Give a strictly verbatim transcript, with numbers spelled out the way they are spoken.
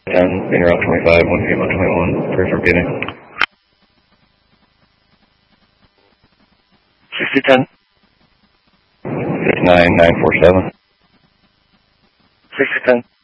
ten, being route twenty-five, one P M on twenty-one, pray for repeating. sixty ten. six nine nine four seven. sixty ten.